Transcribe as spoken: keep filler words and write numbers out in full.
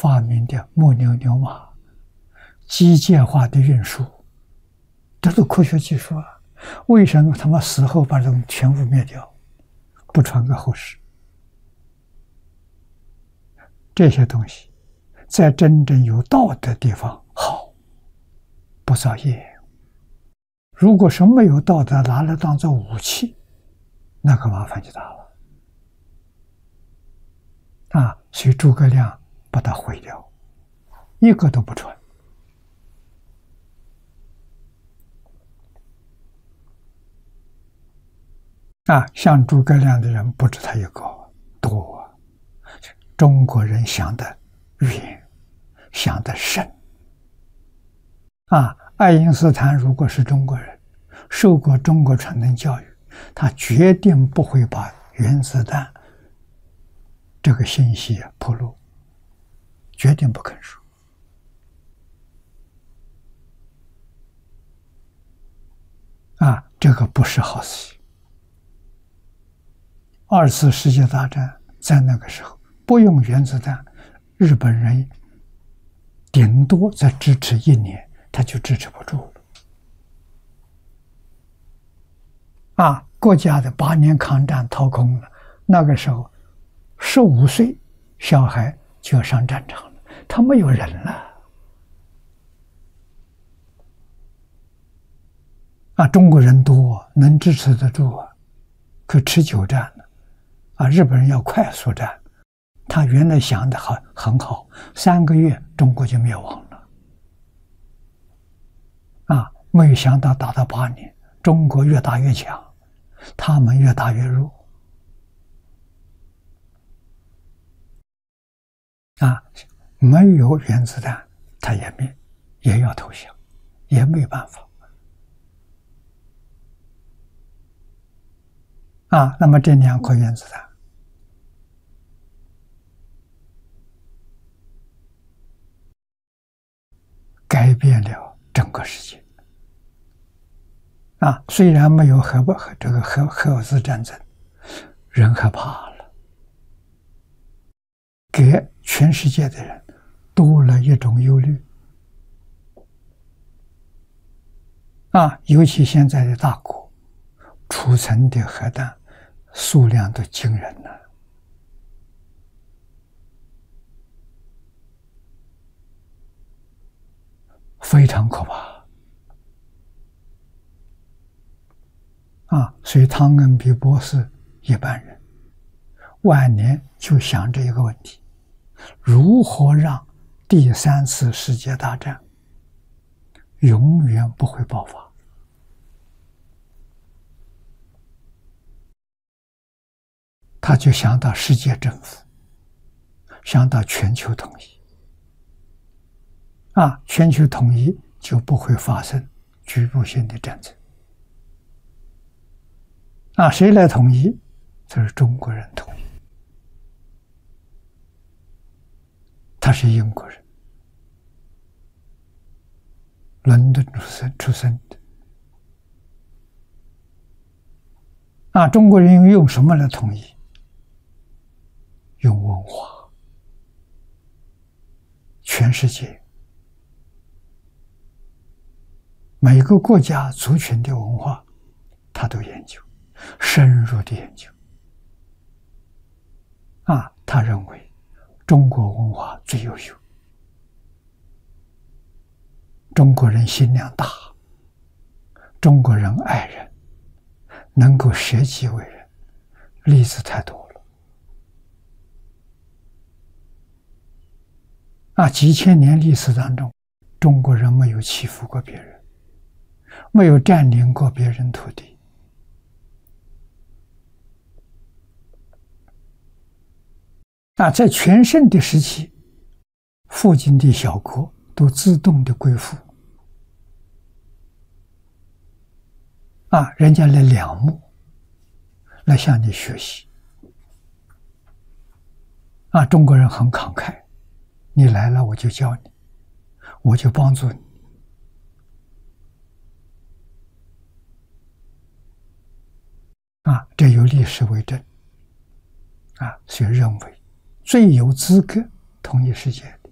发明的木牛牛马、机械化的运输，这都科学技术啊！为什么他们死后把这种全部灭掉，不传给后世？这些东西在真正有道的地方好，不造业。如果是没有道德，拿来当做武器，那个麻烦就大了啊！所以诸葛亮把它毁掉，一个都不传啊！像诸葛亮的人不止他一个，多啊！中国人想得远，想得深啊！爱因斯坦如果是中国人，受过中国传统教育，他决定不会把原子弹这个信息暴露，决定不肯说啊！这个不是好事情。二次世界大战在那个时候不用原子弹，日本人顶多再支持一年，他就支持不住了啊！国家的八年抗战掏空了，那个时候十五岁小孩就要上战场了，他没有人了啊！中国人多，能支持得住啊，可持久战了啊！日本人要快速战，他原来想的很很好，三个月中国就灭亡了啊！没有想到打到八年，中国越打越强，他们越打越弱啊！没有原子弹，他也灭，也要投降，也没办法啊！那么这两颗原子弹改变了整个世界啊！虽然没有核核这个核核子战争，人害怕了，给全世界的人多了一种忧虑啊！尤其现在的大国储存的核弹数量都惊人了非常可怕啊！所以汤恩比博士一般人晚年就想这一个问题：如何让第三次世界大战永远不会爆发？他就想到世界政府，想到全球统一啊，全球统一就不会发生局部性的战争啊！谁来统一？这是中国人统一。他是英国人，伦敦出生出生的啊！中国人用什么来统一？用文化，全世界每个国家族群的文化，他都研究，深入的研究啊！他认为中国文化最优秀，中国人心量大，中国人爱人，能够舍己为人，例子太多了啊！几千年历史当中，中国人没有欺负过别人，没有占领过别人土地啊！在全盛的时期，附近的小国都自动的归附啊！人家来仰慕，来向你学习啊！中国人很慷慨，你来了我就教你，我就帮助你啊！这有历史为证啊！所以认为最有资格统一世界的